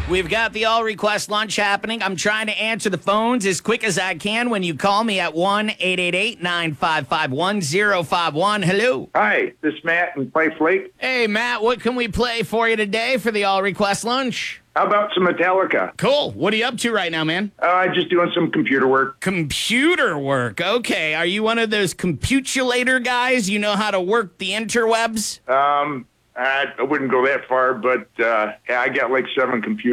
We've got the all request lunch happening. I'm trying to answer the phones as quick as I can when you call me at 1-888-955-1051. Hello. Hi, this is Matt in Fife Lake. Hey, Matt, what can we play for you today for the all request lunch? How about some Metallica? Cool. What are you up to right now, man? Just doing some computer work. Computer work. Okay. Are you one of those computulator guys? You know how to work the interwebs? I wouldn't go that far, but I got like 7 computers.